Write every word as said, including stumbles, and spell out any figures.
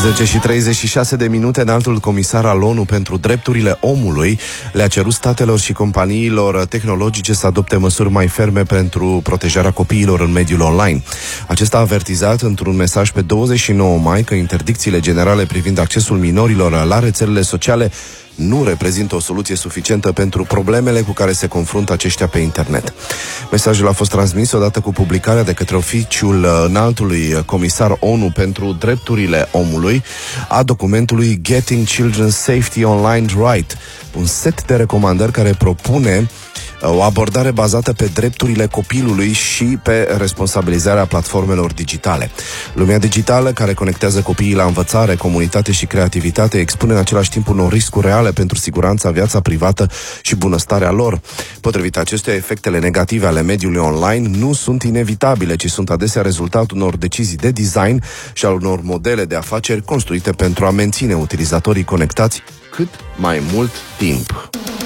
zece și treizeci și șase de minute, înaltul comisar al ONU pentru drepturile omului le-a cerut statelor și companiilor tehnologice să adopte măsuri mai ferme pentru protejarea copiilor în mediul online. Acesta a avertizat într-un mesaj pe douăzeci și nouă mai că interdicțiile generale privind accesul minorilor la rețelele sociale nu reprezintă o soluție suficientă pentru problemele cu care se confruntă aceștia pe internet. Mesajul a fost transmis odată cu publicarea de către oficiul înaltului comisar ONU pentru drepturile omului a documentului Getting Children's Safety Online Right, un set de recomandări care propune o abordare bazată pe drepturile copilului și pe responsabilizarea platformelor digitale. Lumea digitală, care conectează copiii la învățare, comunitate și creativitate, expune în același timp unor riscuri reale pentru siguranța, viața privată și bunăstarea lor. Potrivit acestuia, efectele negative ale mediului online nu sunt inevitabile, ci sunt adesea rezultatul unor decizii de design și al unor modele de afaceri construite pentru a menține utilizatorii conectați cât mai mult timp.